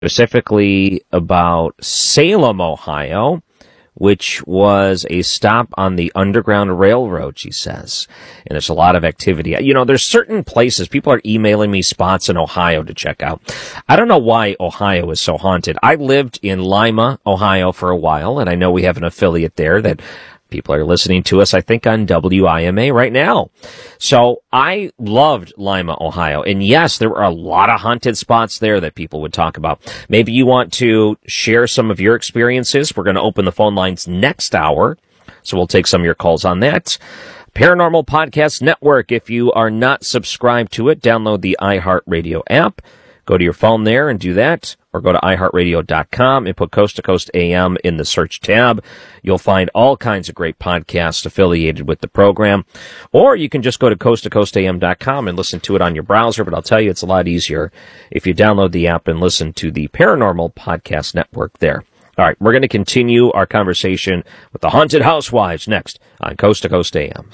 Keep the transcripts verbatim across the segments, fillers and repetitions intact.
specifically about Salem, Ohio, which was a stop on the Underground Railroad, she says. And there's a lot of activity. You know, there's certain places, people are emailing me spots in Ohio to check out. I don't know why Ohio is so haunted. I lived in Lima, Ohio for a while, and I know we have an affiliate there that people are listening to us, I think, on W I M A right now. So I loved Lima, Ohio. And yes, there were a lot of haunted spots there that people would talk about. Maybe you want to share some of your experiences. We're going to open the phone lines next hour, so we'll take some of your calls on that. Paranormal Podcast Network. If you are not subscribed to it, download the iHeartRadio app. Go to your phone there and do that, or go to i heart radio dot com and put Coast to Coast A M in the search tab. You'll find all kinds of great podcasts affiliated with the program. Or you can just go to coast to coast a m dot com and listen to it on your browser, but I'll tell you it's a lot easier if you download the app and listen to the Paranormal Podcast Network there. All right, we're going to continue our conversation with the Haunted Housewives next on Coast to Coast A M.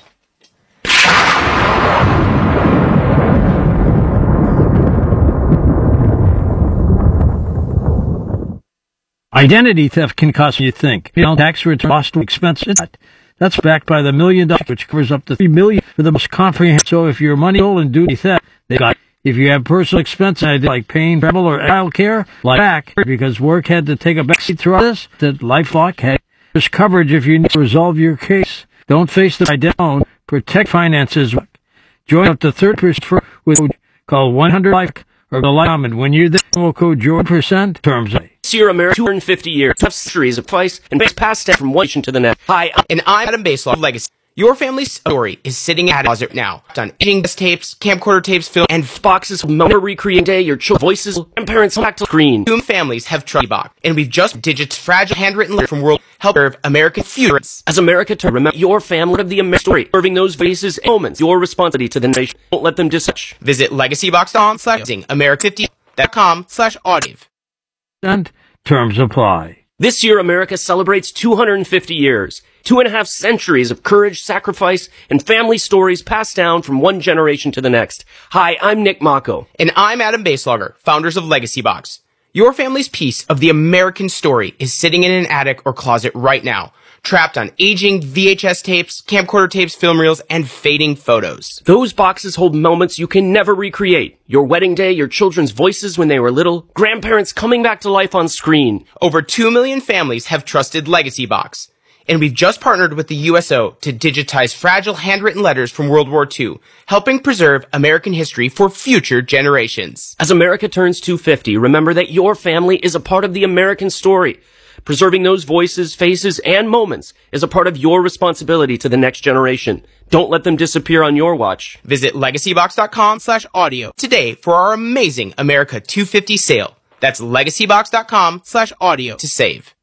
Identity theft can cost you think. You know, tax return lost expenses. That's backed by the million dollars, which covers up to three million for the most comprehensive. So if your money stolen due to theft, they got. If you have personal expenses like pain, travel, or child care, like back because work had to take a backseat throughout this, that LifeLock had there's coverage if you need to resolve your case. Don't face the identity alone. Protect finances. Join up to thirty percent with call one hundred life or the Life. And when you're there, we'll code Jordan percent terms. Year America, two hundred fifty years, tough centuries of advice and base passed down from one nation to the next. Hi, and I'm Adam Baselog of Legacy. Your family's story is sitting at a closet now. Done aging tapes, camcorder tapes, film, and boxes of memory recreating day your children's voices and parents back to screen. Two families have trusted box, and we've just digits fragile handwritten letter from world help serve American futures. As America to remember your family of the American story, serving those faces and moments, your responsibility to the nation. Don't let them disappoint. Visit legacybox dot com slash america fifty dot com slash audio. And terms apply. This year, America celebrates two hundred fifty years, two and a half centuries of courage, sacrifice, and family stories passed down from one generation to the next. Hi, I'm Nick Mako. And I'm Adam Baselogger, founders of Legacy Box. Your family's piece of the American story is sitting in an attic or closet right now, trapped on aging V H S tapes, camcorder tapes, film reels, and fading photos. Those boxes hold moments you can never recreate. Your wedding day, your children's voices when they were little, grandparents coming back to life on screen. Over two million families have trusted Legacy Box. And we've just partnered with the U S O to digitize fragile handwritten letters from World War Two, helping preserve American history for future generations. As America turns two hundred fifty, remember that your family is a part of the American story. Preserving those voices, faces, and moments is a part of your responsibility to the next generation. Don't let them disappear on your watch. Visit legacybox dot com slash audio today for our amazing America two hundred fifty sale. That's legacybox dot com slash audio to save.